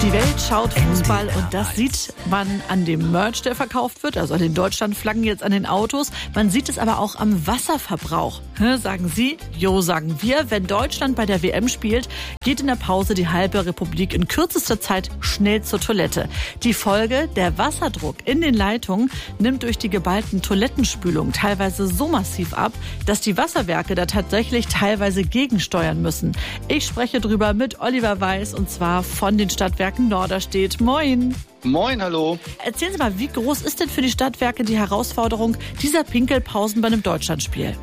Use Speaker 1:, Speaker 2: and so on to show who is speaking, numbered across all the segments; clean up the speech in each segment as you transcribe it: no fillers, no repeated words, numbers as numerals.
Speaker 1: Die Welt schaut Fußball und das sieht man an dem Merch, der verkauft wird, also an den Deutschlandflaggen jetzt an den Autos. Man sieht es aber auch am Wasserverbrauch. Sagen Sie, jo, sagen wir. Wenn Deutschland bei der WM spielt, geht in der Pause die halbe Republik in kürzester Zeit schnell zur Toilette. Die Folge, der Wasserdruck in den Leitungen nimmt durch die geballten Toilettenspülungen teilweise so massiv ab, dass die Wasserwerke da tatsächlich teilweise gegensteuern müssen. Ich spreche drüber mit Oliver Weiß und zwar von den Stadtwerken Norderstedt. Moin.
Speaker 2: Moin, hallo.
Speaker 1: Erzählen Sie mal, wie groß ist denn für die Stadtwerke die Herausforderung dieser Pinkelpausen bei einem Deutschlandspiel?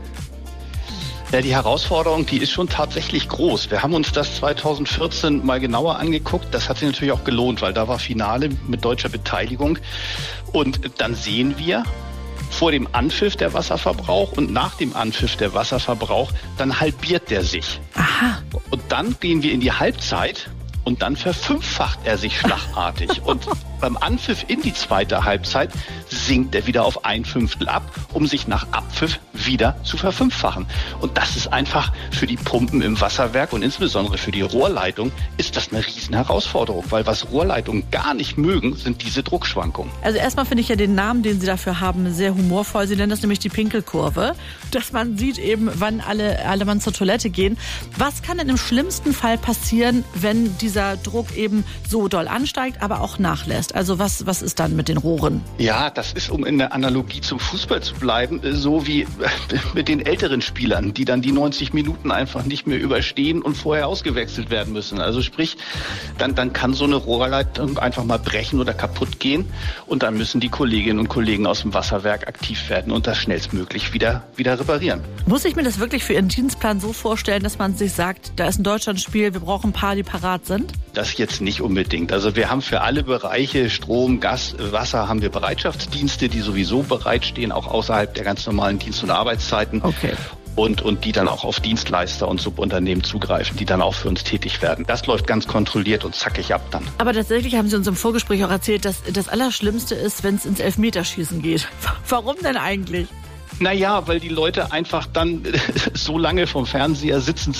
Speaker 2: Ja, die Herausforderung, die ist schon tatsächlich groß. Wir haben uns das 2014 mal genauer angeguckt. Das hat sich natürlich auch gelohnt, weil da war Finale mit deutscher Beteiligung. Und dann sehen wir vor dem Anpfiff der Wasserverbrauch und nach dem Anpfiff der Wasserverbrauch, dann halbiert der sich.
Speaker 1: Aha.
Speaker 2: Und dann gehen wir in die Halbzeit. Und dann verfünffacht er sich schlagartig. Und beim Anpfiff in die zweite Halbzeit sinkt er wieder auf 1/5 ab, um sich nach Abpfiff wieder zu verfünffachen. Und das ist einfach für die Pumpen im Wasserwerk und insbesondere für die Rohrleitung ist das eine riesen Herausforderung. Weil was Rohrleitungen gar nicht mögen, sind diese Druckschwankungen.
Speaker 1: Also erstmal finde ich ja den Namen, den Sie dafür haben, sehr humorvoll. Sie nennen das nämlich die Pinkelkurve. Dass man sieht eben, wann alle Mann zur Toilette gehen. Was kann denn im schlimmsten Fall passieren, wenn dieser Druck eben so doll ansteigt, aber auch nachlässt? Also was ist dann mit den Rohren?
Speaker 2: Ja, das ist, um in der Analogie zum Fußball zu bleiben, so wie mit den älteren Spielern, die dann die 90 Minuten einfach nicht mehr überstehen und vorher ausgewechselt werden müssen. Also sprich, dann kann so eine Rohrleitung einfach mal brechen oder kaputt gehen und dann müssen die Kolleginnen und Kollegen aus dem Wasserwerk aktiv werden und das schnellstmöglich wieder reparieren.
Speaker 1: Muss ich mir das wirklich für Ihren Dienstplan so vorstellen, dass man sich sagt, da ist ein Deutschlandspiel, wir brauchen ein paar, die parat sind?
Speaker 2: Das jetzt nicht unbedingt. Also wir haben für alle Bereiche Strom, Gas, Wasser haben wir Bereitschaftsdienste, die sowieso bereitstehen, auch außerhalb der ganz normalen Dienst- und Arbeitszeiten.
Speaker 1: Okay.
Speaker 2: Und die dann auch auf Dienstleister und Subunternehmen zugreifen, die dann auch für uns tätig werden. Das läuft ganz kontrolliert und zackig ab dann.
Speaker 1: Aber tatsächlich haben Sie uns im Vorgespräch auch erzählt, dass das Allerschlimmste ist, wenn es ins Elfmeterschießen geht. Warum denn eigentlich?
Speaker 2: Naja, weil die Leute einfach dann so lange vom Fernseher sitzen.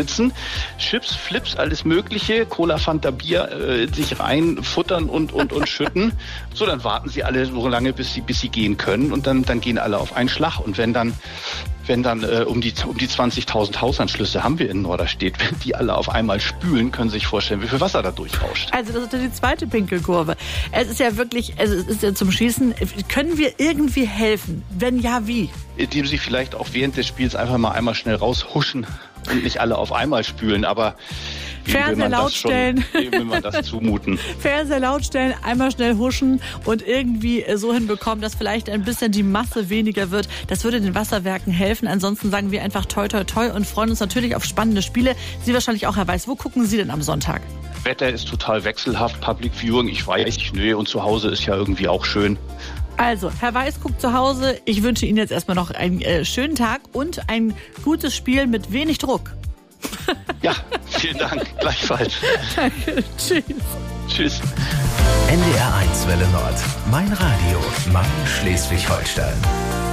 Speaker 2: Chips, Flips, alles Mögliche, Cola, Fanta, Bier sich reinfuttern und schütten. So, dann warten sie alle so lange, bis sie gehen können und dann gehen alle auf einen Schlag. Und wenn dann um die 20.000 Hausanschlüsse haben wir in Norderstedt, wenn die alle auf einmal spülen, können Sie sich vorstellen, wie viel Wasser da durchrauscht.
Speaker 1: Also das ist die zweite Pinkelkurve. Es ist ja wirklich, es ist ja zum Schießen. Können wir irgendwie helfen? Wenn ja, wie?
Speaker 2: Indem Sie vielleicht auch während des Spiels einfach mal einmal schnell raushuschen und nicht alle auf einmal spülen, aber
Speaker 1: Fernseher laut stellen.
Speaker 2: Wem will man das zumuten?
Speaker 1: Fernseher laut stellen, einmal schnell huschen und irgendwie so hinbekommen, dass vielleicht ein bisschen die Masse weniger wird. Das würde den Wasserwerken helfen. Ansonsten sagen wir einfach toi, toi, toi und freuen uns natürlich auf spannende Spiele. Sie wahrscheinlich auch, Herr Weiß. Wo gucken Sie denn am Sonntag?
Speaker 2: Wetter ist total wechselhaft, Public Viewing, ich weiß nicht, nö, und zu Hause ist ja irgendwie auch schön.
Speaker 1: Also, Herr Weiß guckt zu Hause. Ich wünsche Ihnen jetzt erstmal noch einen schönen Tag und ein gutes Spiel mit wenig Druck.
Speaker 2: Ja, vielen Dank. Gleichfalls.
Speaker 1: Danke. Tschüss.
Speaker 2: Tschüss.
Speaker 3: NDR 1 Welle Nord. Mein Radio. Mein Schleswig-Holstein.